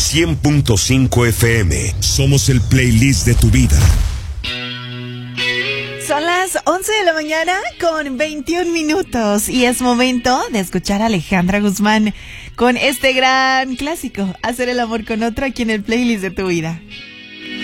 100.5 FM. Somos el playlist de tu vida. Son las 11 de la mañana con 21 minutos y es momento de escuchar a Alejandra Guzmán con este gran clásico, Hacer el amor con otro, aquí en el playlist de tu vida.